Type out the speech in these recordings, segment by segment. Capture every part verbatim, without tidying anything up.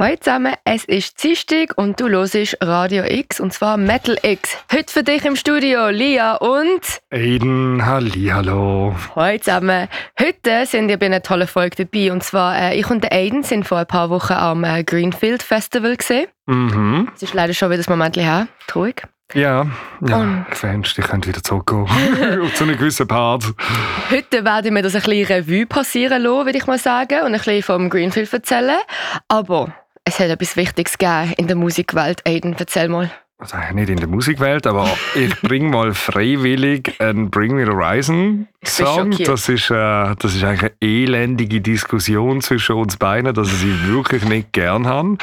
Hallo zusammen, es ist Dienstag und du hörst Radio X, und zwar Metal X. Heute für dich im Studio Lia und Aiden, hallihallo. Hallo zusammen. Heute sind wir bei einer tollen Folge dabei, und zwar äh, ich und der Aiden sind vor ein paar Wochen am äh, Greenfield Festival gesehen. Mhm. Es ist leider schon wieder ein Moment her, traurig. Ja, ja. Und Fans, die können wieder zurückgehen. Auf so einen gewissen Part. Heute werden wir das ein bisschen Revue passieren lassen, würde ich mal sagen, und ein bisschen vom Greenfield erzählen. Aber es hat etwas Wichtiges gegeben in der Musikwelt. Aiden, erzähl mal. Also nicht in der Musikwelt, aber ich bringe mal freiwillig einen Bring Me the Horizon Song. Das ist, äh, das ist eigentlich eine elendige Diskussion zwischen uns beiden, dass ich sie wirklich nicht gern habe.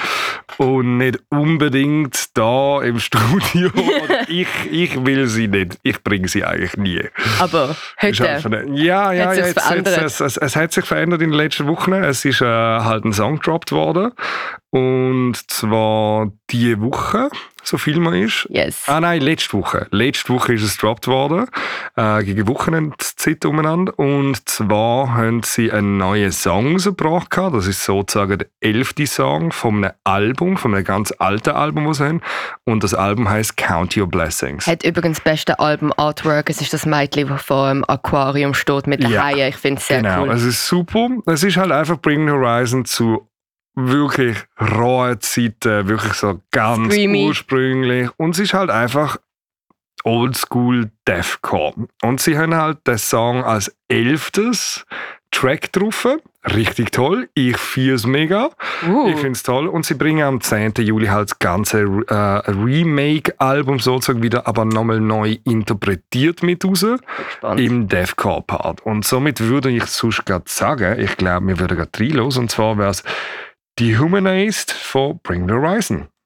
Und nicht unbedingt da im Studio. ich, ich will sie nicht. Ich bringe sie eigentlich nie. Aber heute eine, ja, ja, hat ja, sich's jetzt, verändert. jetzt, es, es, es hat sich verändert in den letzten Wochen. Es ist äh, halt ein Song gedroppt worden. Und zwar diese Woche, so viel man ist. Yes. Ah nein, letzte Woche. Letzte Woche ist es gedroppt worden, äh, gegen Wochenendzeit umeinander. Und zwar haben sie einen neuen Song rausgebracht. Das ist sozusagen der elfte Song von einem Album, von einem ganz alten Album, das sie haben. Und das Album heisst Count Your Blessings. Hat übrigens das beste Album-Artwork. Es ist das Mädchen, das vor dem Aquarium steht mit den Ja, Haien. Ich finde es sehr genau, cool. es ist super. Es ist halt einfach Bring Me Horizon zu wirklich rohe Zeiten, wirklich so ganz Screamy. ursprünglich. Und es ist halt einfach Oldschool Deathcore. Und sie haben halt den Song als elftes Track drauf. Richtig toll. Ich feiere es mega. Uh. Ich finde es toll. Und sie bringen am zehnten Juli halt das ganze äh, Remake-Album sozusagen wieder, aber nochmal neu interpretiert mit raus. Spannend. Im Deathcore-Part. Und somit würde ich sonst gerade sagen, ich glaube, wir würden gerade reinhören. Und zwar wäre es Dehumanized von Bring the Horizon.